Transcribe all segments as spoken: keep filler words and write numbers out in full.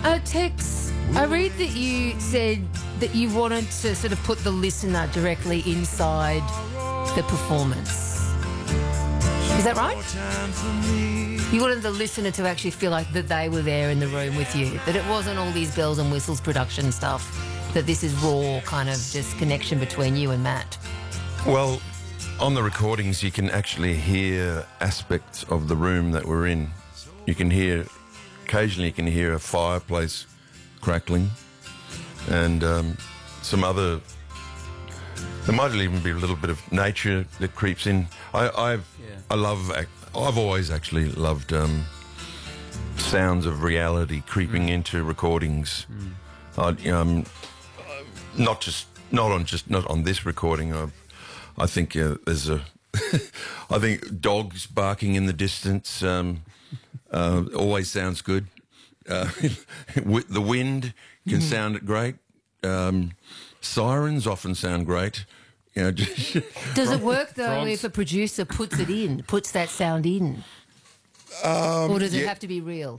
Uh, Tex, I read that you said that you wanted to sort of put the listener directly inside the performance. Is that right? You wanted the listener to actually feel like that they were there in the room with you, that it wasn't all these bells and whistles production stuff, that this is raw kind of just connection between you and Matt. Well, on the recordings, you can actually hear aspects of the room that we're in. You can hear, occasionally you can hear a fireplace crackling and um, some other, there might even be a little bit of nature that creeps in. I, I've, Yeah. I love, I've always actually loved um, sounds of reality creeping Mm. into recordings. Mm. I, um, not just, not on just, not on this recording. I've, I think uh, there's a, I think dogs barking in the distance um, uh, always sounds good. Uh, wi- the wind can sound great. Um, sirens often sound great. You know, just Does it work, though, Frogs. if a producer puts it in, puts that sound in? um, Or does it yeah, have to be real?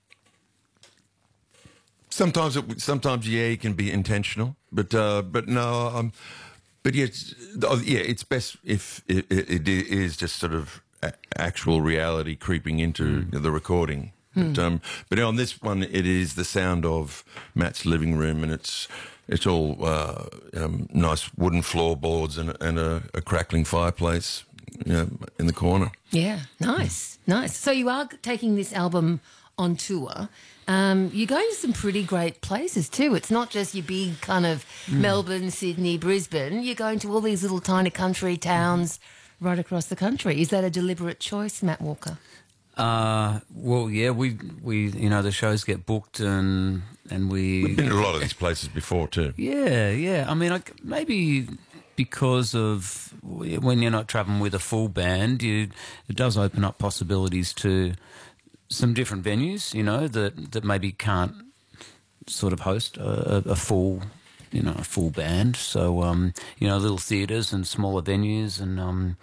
sometimes, it, sometimes yeah, it can be intentional, but uh, but no, um, but yeah, it's, oh, yeah, it's best if it, it, it is just sort of a- actual reality creeping into the recording. But, um, but on this one, it is the sound of Matt's living room, and it's it's all uh, um, nice wooden floorboards and, and a, a crackling fireplace, you know, in the corner. Yeah, nice, nice. So you are taking this album on tour. Um, you're going to some pretty great places too. It's not just your big kind of Melbourne, Sydney, Brisbane. You're going to all these little tiny country towns right across the country. Is that a deliberate choice, Matt Walker? Uh, well, yeah, we we you know the shows get booked and and we We've been to a lot of these places before too. yeah yeah. I mean, I, maybe because of when you're not traveling with a full band, you it does open up possibilities to some different venues. You know that that maybe can't sort of host a, a full you know a full band. So um, you know little theatres and smaller venues and um.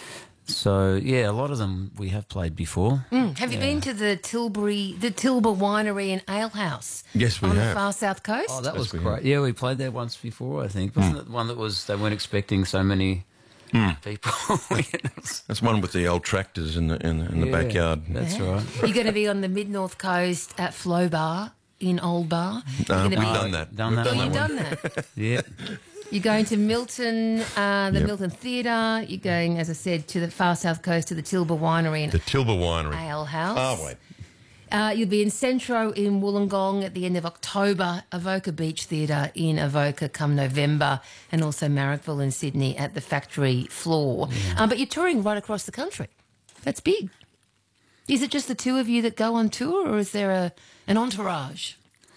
So, yeah, a lot of them we have played before. Mm. Have you been to the Tilbury, the Tilba Winery and Ale House? Yes, we on have. the far south coast? Oh, that Yes, was we great. have. Yeah, we played there once before, I think. Wasn't it the one that was, they weren't expecting so many people? That's one with the old tractors in the in, in the Yeah, backyard. That's Yeah. right. You're going to be on the mid north coast at Flow Bar in Old Bar. No, You're we've gonna be- done that. Done We've that Oh, one. you've one. done that. Yeah. You're going to Milton, uh, the Yep. Milton Theatre. You're going, as I said, to the far south coast to the Tilba Winery and The Tilba Winery. Ale House. Oh, wait. Uh, you'll be in Centro in Wollongong at the end of October, Avoca Beach Theatre in Avoca come November, and also Marrickville in Sydney at the Factory Floor. Um, but you're touring right across the country. That's big. Is it just the two of you that go on tour, or is there a an entourage?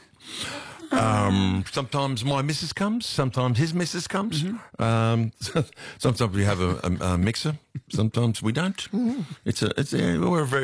Um, sometimes my missus comes, sometimes his missus comes. Um, sometimes we have a, a, a mixer, sometimes we don't. It's a, it's a, we're a very